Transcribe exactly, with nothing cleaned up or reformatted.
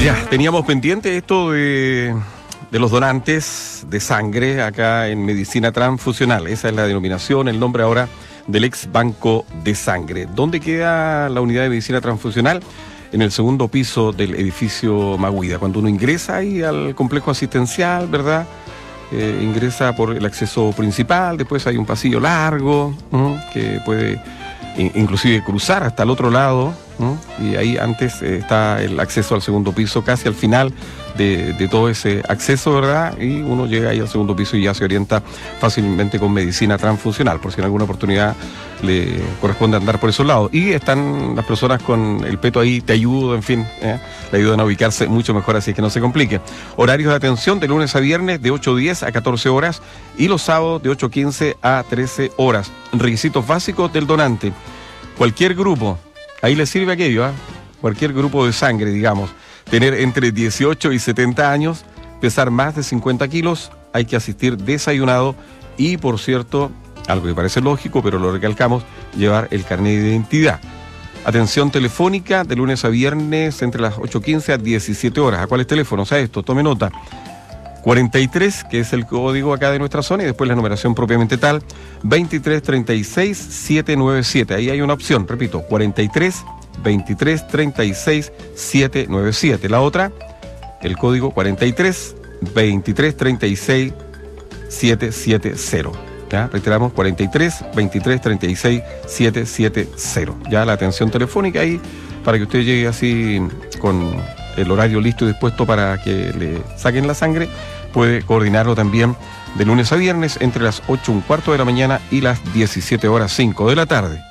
Ya, teníamos pendiente esto de, de los donantes de sangre acá en Medicina Transfusional. Esa es la denominación, el nombre ahora del ex Banco de Sangre. ¿Dónde queda la unidad de Medicina Transfusional? En el segundo piso del edificio Maguida. Cuando uno ingresa ahí al complejo asistencial, ¿verdad? Eh, ingresa por el acceso principal, después hay un pasillo largo, ¿no? Que puede in- inclusive cruzar hasta el otro lado, ¿no? Y ahí antes eh, está el acceso al segundo piso, casi al final de, de todo ese acceso, ¿verdad? Y uno llega ahí al segundo piso y ya se orienta fácilmente con medicina transfuncional, por si en alguna oportunidad le corresponde andar por esos lados. Y están las personas con el peto ahí, te ayudo, en fin, ¿eh? Le ayudan a ubicarse mucho mejor, así que no se complique. Horarios de atención de lunes a viernes de ocho diez a catorce horas y los sábados de ocho quince a trece horas. Requisitos básicos del donante. Cualquier grupo, ahí le sirve aquello, ¿eh? Cualquier grupo de sangre, digamos. Tener entre dieciocho y setenta años, pesar más de cincuenta kilos, hay que asistir desayunado y, por cierto, algo que parece lógico, pero lo recalcamos, llevar el carnet de identidad. Atención telefónica de lunes a viernes entre las ocho quince a diecisiete horas. ¿A cuáles teléfonos? A esto, tome nota. cuarenta y tres, que es el código acá de nuestra zona, y después la numeración propiamente tal, veintitrés treinta y seis setecientos noventa y siete. Ahí hay una opción, repito, cuarenta y tres, veintitrés treinta y seis setecientos noventa y siete. La otra, el código cuarenta y tres, veintitrés treinta y seis setecientos setenta. ¿Ya? Reiteramos, cuarenta y tres, veintitrés treinta y seis setecientos setenta. Ya la atención telefónica ahí, para que usted llegue así con el horario listo y dispuesto para que le saquen la sangre. Puede coordinarlo también de lunes a viernes entre las ocho un cuarto de la mañana y las diecisiete horas cinco de la tarde.